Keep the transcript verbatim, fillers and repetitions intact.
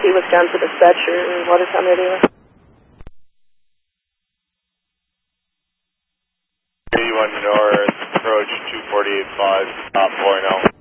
T, Wisconsin dispatcher, Watertown Radio. eighty-one North, approach two forty-eight five, top four now.